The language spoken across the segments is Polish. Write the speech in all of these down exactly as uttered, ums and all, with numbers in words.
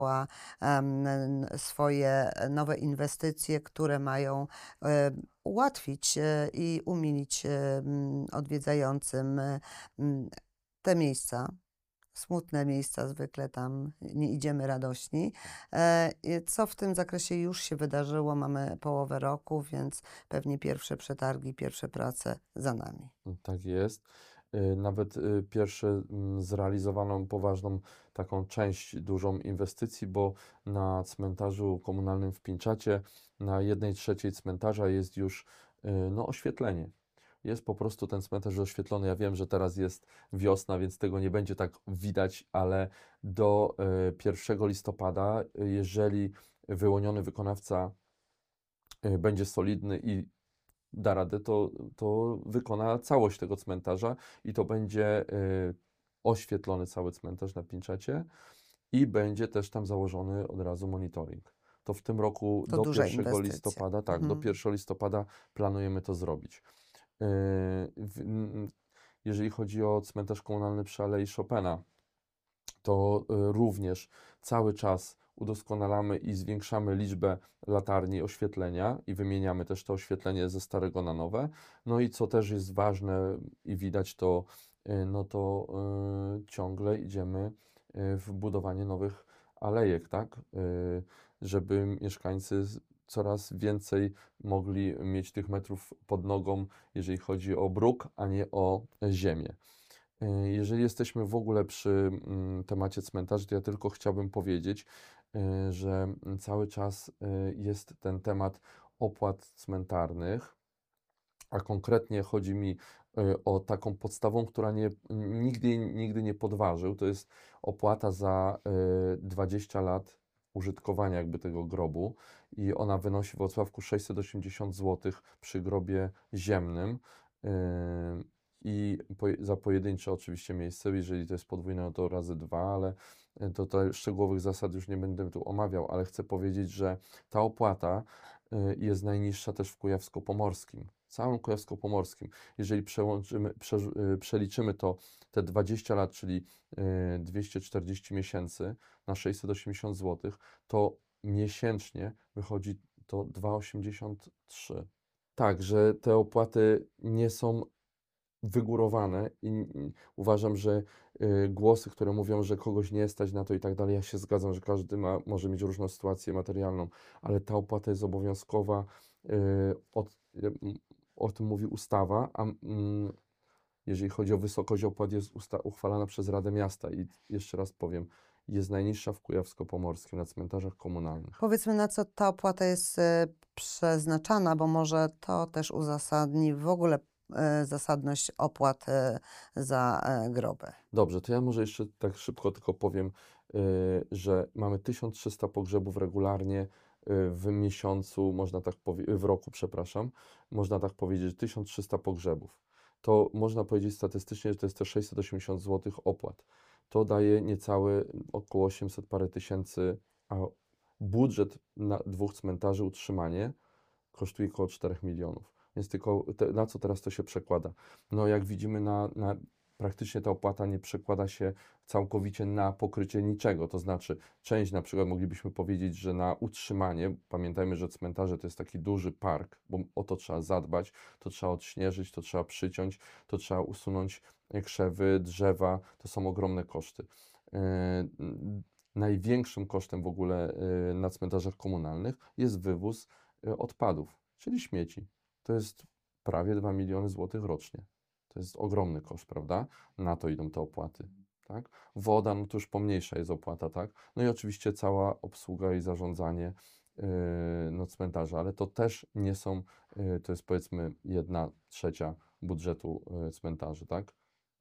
em, n- swoje nowe inwestycje, które mają e, ułatwić e, i umilić e, m, odwiedzającym e, m, te miejsca. Smutne miejsca, zwykle tam nie idziemy radośni. E, i Co w tym zakresie już się wydarzyło? Mamy połowę roku, więc pewnie pierwsze przetargi, pierwsze prace za nami. Mm, Tak jest. Y, Nawet y, pierwsze mm, zrealizowaną poważną taką część, dużą inwestycji, bo na cmentarzu komunalnym w Pińczacie, na jednej trzeciej cmentarza jest już y, no, oświetlenie. Jest po prostu ten cmentarz oświetlony. Ja wiem, że teraz jest wiosna, więc tego nie będzie tak widać, ale do y, pierwszego listopada, y, jeżeli wyłoniony wykonawca y, będzie solidny i da radę, to, to wykona całość tego cmentarza i to będzie y, oświetlony cały cmentarz na Pińczacie i będzie też tam założony od razu monitoring. To w tym roku To do duża pierwszego inwestycja. listopada, tak, do Mhm. pierwszego listopada planujemy to zrobić. Y, w, n- Jeżeli chodzi o cmentarz komunalny przy Alei Chopina, to y, również cały czas udoskonalamy i zwiększamy liczbę latarni oświetlenia i wymieniamy też to oświetlenie ze starego na nowe. No i co też jest ważne i widać to, y, no to y, ciągle idziemy y, w budowanie nowych alejek, tak? Y, Żeby mieszkańcy z- coraz więcej mogli mieć tych metrów pod nogą, jeżeli chodzi o bruk, a nie o ziemię. E, Jeżeli jesteśmy w ogóle przy mm, temacie cmentarzy, to ja tylko chciałbym powiedzieć, e, że mm, cały czas e, jest ten temat opłat cmentarnych, a konkretnie chodzi mi e, o taką podstawą, która nie, nigdy, nigdy nie podważył. To jest opłata za e, dwadzieścia lat użytkowania jakby tego grobu i ona wynosi w Wrocławku sześćset osiemdziesiąt złotych przy grobie ziemnym. e, I po, za pojedyncze oczywiście miejsce, jeżeli to jest podwójne, no to razy dwa, ale e, to, to szczegółowych zasad już nie będę tu omawiał, ale chcę powiedzieć, że ta opłata y, jest najniższa też w Kujawsko-Pomorskim, całym Kujawsko-Pomorskim. Jeżeli przełączymy, prze- y, przeliczymy to te dwadzieścia lat, czyli y, dwieście czterdzieści miesięcy na sześćset osiemdziesiąt złotych, to miesięcznie wychodzi to dwa przecinek osiemdziesiąt trzy. Tak, że te opłaty nie są wygórowane i i uważam, że y, głosy, które mówią, że kogoś nie stać na to i tak dalej, ja się zgadzam, że każdy ma, może mieć różną sytuację materialną, ale ta opłata jest obowiązkowa, y, od, y, m, o tym mówi ustawa, a mm, jeżeli chodzi o wysokość opłat, jest usta uchwalana przez Radę Miasta i jeszcze raz powiem, jest najniższa w Kujawsko-Pomorskim na cmentarzach komunalnych. Powiedzmy, na co ta opłata jest e, przeznaczana, bo może to też uzasadni w ogóle e, zasadność opłat e, za e, groby. Dobrze, to ja może jeszcze tak szybko tylko powiem, y, że mamy tysiąc trzysta pogrzebów regularnie y, w miesiącu, można tak powiedzieć, w roku, przepraszam, można tak powiedzieć, tysiąc trzysta pogrzebów. To można powiedzieć statystycznie, że to jest te sześćset osiemdziesiąt złotych opłat. To daje niecałe około osiemset parę tysięcy, a budżet na dwóch cmentarzy utrzymanie kosztuje około czterech milionów. Więc tylko te, na co teraz to się przekłada? No jak widzimy, na, na praktycznie ta opłata nie przekłada się całkowicie na pokrycie niczego. To znaczy, część na przykład moglibyśmy powiedzieć, że na utrzymanie, pamiętajmy, że cmentarze to jest taki duży park, bo o to trzeba zadbać, to trzeba odśnieżyć, to trzeba przyciąć, to trzeba usunąć e, krzewy, drzewa, to są ogromne koszty. Yy, n- Największym kosztem w ogóle yy, na cmentarzach komunalnych jest wywóz yy, odpadów, czyli śmieci. To jest prawie dwa miliony złotych rocznie. To jest ogromny koszt, prawda? Na to idą te opłaty, tak? Woda, no to już pomniejsza jest opłata, tak? No i oczywiście cała obsługa i zarządzanie yy, no, cmentarza, ale to też nie są, yy, to jest powiedzmy jedna trzecia budżetu yy, cmentarzy, tak?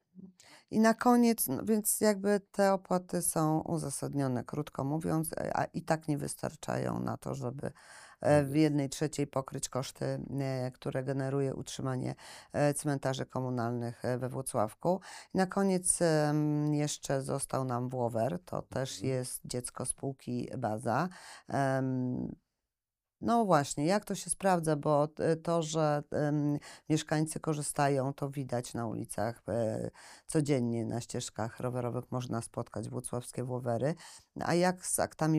I na koniec, no więc jakby te opłaty są uzasadnione, krótko mówiąc, e, a i tak nie wystarczają na to, żeby e, Tak w jest. jednej trzeciej pokryć koszty, e, które generuje utrzymanie e, cmentarzy komunalnych e, we Włocławku. I na koniec em, jeszcze został nam Włower, to też Mhm. jest dziecko spółki Baza. Em, No właśnie, jak to się sprawdza, bo t to, że, em, mieszkańcy korzystają, to widać na ulicach, e, codziennie na ścieżkach rowerowych można spotkać włocławskie Włowery. A jak z aktami